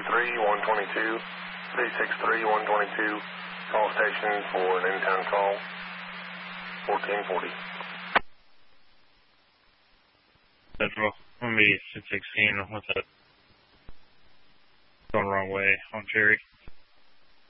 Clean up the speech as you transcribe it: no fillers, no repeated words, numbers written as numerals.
363-122, 363-122, call station for an in-town call, 1440. Central, I'm going to be 616, what's that? Going the wrong way on Cherry.